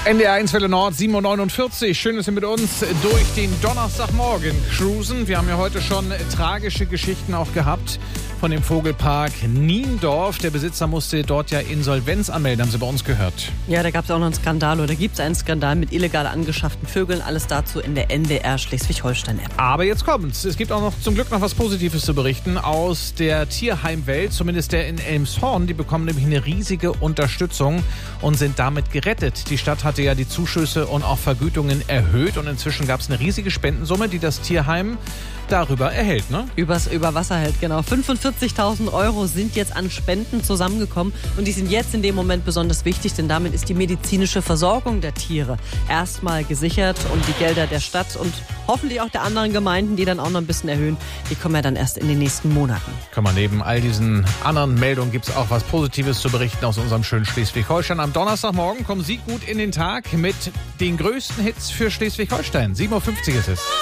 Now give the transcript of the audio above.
NDR 1 Welle Nord, 7.49 Uhr. Schön, dass Sie mit uns durch den Donnerstagmorgen cruisen. Wir haben ja heute schon tragische Geschichten auch gehabt von dem Vogelpark Niendorf. Der Besitzer musste dort ja Insolvenz anmelden, haben Sie bei uns gehört. Ja, da gab es auch noch einen Skandal oder gibt es einen Skandal mit illegal angeschafften Vögeln. Alles dazu in der NDR Schleswig-Holstein-App. Aber jetzt kommt's. Es gibt auch noch zum Glück noch was Positives zu berichten aus der Tierheimwelt, zumindest der in Elmshorn. Die bekommen nämlich eine riesige Unterstützung und sind damit gerettet. Die Stadt hatte ja die Zuschüsse und auch Vergütungen erhöht und inzwischen gab es eine riesige Spendensumme, die das Tierheim darüber erhält, ne? Über Wasser hält, genau. 45.000 € sind jetzt an Spenden zusammengekommen und die sind jetzt in dem Moment besonders wichtig, denn damit ist die medizinische Versorgung der Tiere erstmal gesichert und die Gelder der Stadt und hoffentlich auch der anderen Gemeinden, die dann auch noch ein bisschen erhöhen, die kommen ja dann erst in den nächsten Monaten. Kann man neben all diesen anderen Meldungen gibt es auch was Positives zu berichten aus unserem schönen Schleswig-Holstein. Am Donnerstagmorgen kommen Sie gut in den Tag mit den größten Hits für Schleswig-Holstein. 7.50 Uhr ist es.